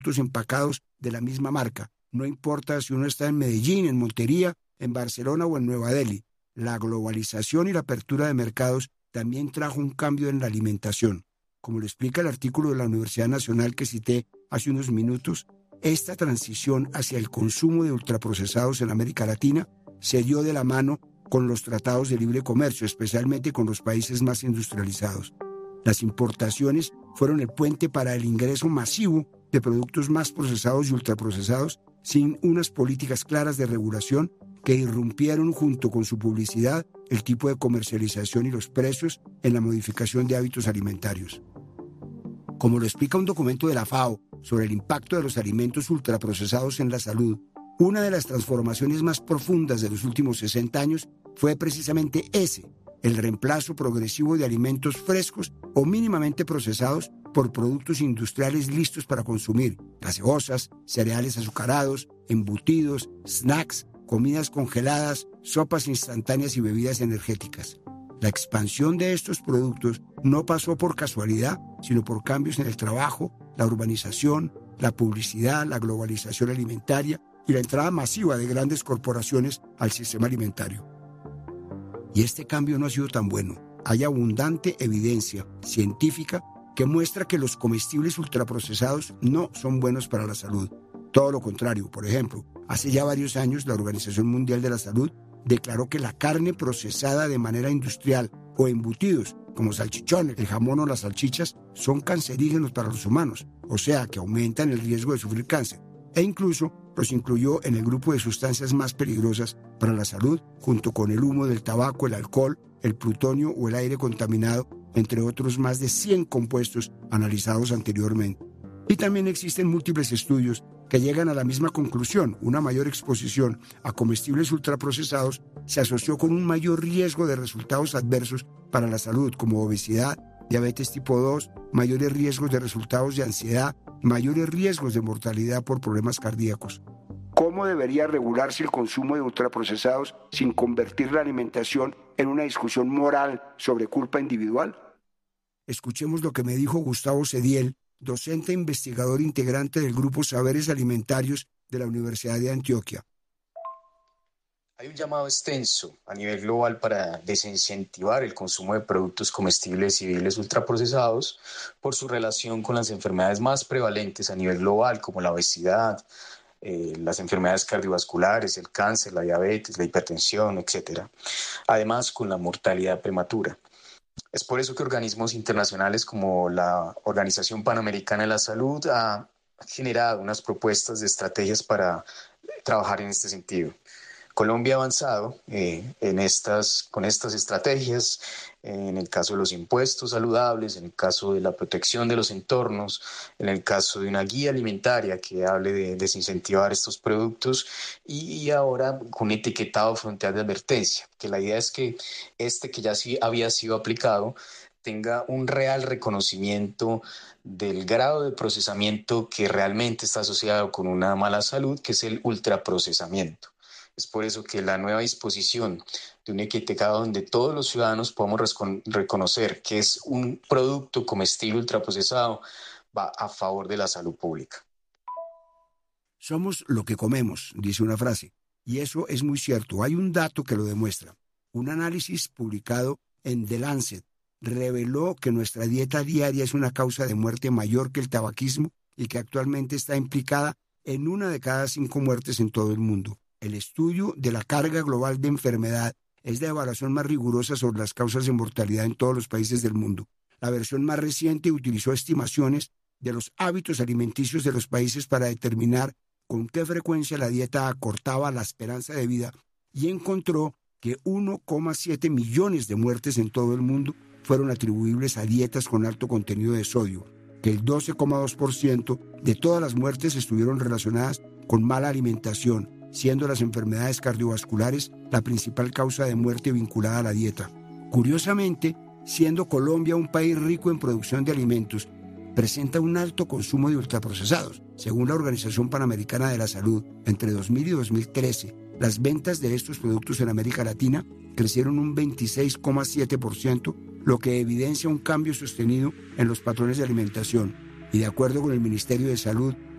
empacados de la misma marca. No importa si uno está en Medellín, en Montería, en Barcelona o en Nueva Delhi. La globalización y la apertura de mercados también trajo un cambio en la alimentación. Como lo explica el artículo de la Universidad Nacional que cité hace unos minutos, esta transición hacia el consumo de ultraprocesados en América Latina se dio de la mano con los tratados de libre comercio, especialmente con los países más industrializados. Las importaciones fueron el puente para el ingreso masivo de productos más procesados y ultraprocesados sin unas políticas claras de regulación que irrumpieron junto con su publicidad el tipo de comercialización y los precios en la modificación de hábitos alimentarios. Como lo explica un documento de la FAO sobre el impacto de los alimentos ultraprocesados en la salud, una de las transformaciones más profundas de los últimos 60 años fue precisamente el reemplazo progresivo de alimentos frescos o mínimamente procesados por productos industriales listos para consumir, gaseosas, cereales azucarados, embutidos, snacks, comidas congeladas, sopas instantáneas y bebidas energéticas. La expansión de estos productos no pasó por casualidad, sino por cambios en el trabajo, la urbanización, la publicidad, la globalización alimentaria y la entrada masiva de grandes corporaciones al sistema alimentario. Y este cambio no ha sido tan bueno. Hay abundante evidencia científica que muestra que los comestibles ultraprocesados no son buenos para la salud. Todo lo contrario. Por ejemplo, hace ya varios años la Organización Mundial de la Salud declaró que la carne procesada de manera industrial o embutidos, como salchichones, el jamón o las salchichas, son cancerígenos para los humanos, o sea que aumentan el riesgo de sufrir cáncer, e incluso los incluyó en el grupo de sustancias más peligrosas para la salud, junto con el humo del tabaco, el alcohol, el plutonio o el aire contaminado, entre otros más de 100 compuestos analizados anteriormente. Y también existen múltiples estudios que llegan a la misma conclusión. Una mayor exposición a comestibles ultraprocesados se asoció con un mayor riesgo de resultados adversos para la salud, como obesidad, diabetes tipo 2, mayores riesgos de resultados de ansiedad, mayores riesgos de mortalidad por problemas cardíacos. ¿Cómo debería regularse el consumo de ultraprocesados sin convertir la alimentación en una discusión moral sobre culpa individual? Escuchemos lo que me dijo Gustavo Cediel, docente e investigador integrante del Grupo Saberes Alimentarios de la Universidad de Antioquia. Hay un llamado extenso a nivel global para desincentivar el consumo de productos comestibles civiles ultraprocesados por su relación con las enfermedades más prevalentes a nivel global, como la obesidad, las enfermedades cardiovasculares, el cáncer, la diabetes, la hipertensión, etc. Además, con la mortalidad prematura. Es por eso que organismos internacionales como la Organización Panamericana de la Salud ha generado unas propuestas de estrategias para trabajar en este sentido. Colombia ha avanzado con estas estrategias, en el caso de los impuestos saludables, en el caso de la protección de los entornos, en el caso de una guía alimentaria que hable de desincentivar estos productos y ahora con etiquetado frontal de advertencia, que la idea es que que ya sí había sido aplicado tenga un real reconocimiento del grado de procesamiento que realmente está asociado con una mala salud, que es el ultraprocesamiento. Es por eso que la nueva disposición de un etiquetado donde todos los ciudadanos podamos reconocer que es un producto comestible ultraprocesado va a favor de la salud pública. Somos lo que comemos, dice una frase, y eso es muy cierto. Hay un dato que lo demuestra. Un análisis publicado en The Lancet reveló que nuestra dieta diaria es una causa de muerte mayor que el tabaquismo y que actualmente está implicada en 1 de cada 5 muertes en todo el mundo. El estudio de la carga global de enfermedad es la evaluación más rigurosa sobre las causas de mortalidad en todos los países del mundo. La versión más reciente utilizó estimaciones de los hábitos alimenticios de los países para determinar con qué frecuencia la dieta acortaba la esperanza de vida y encontró que 1,7 millones de muertes en todo el mundo fueron atribuibles a dietas con alto contenido de sodio, que el 12,2% de todas las muertes estuvieron relacionadas con mala alimentación, siendo las enfermedades cardiovasculares la principal causa de muerte vinculada a la dieta. Curiosamente, siendo Colombia un país rico en producción de alimentos, presenta un alto consumo de ultraprocesados. Según la Organización Panamericana de la Salud, entre 2000 y 2013, las ventas de estos productos en América Latina crecieron un 26,7%, lo que evidencia un cambio sostenido en los patrones de alimentación. Y de acuerdo con el Ministerio de Salud,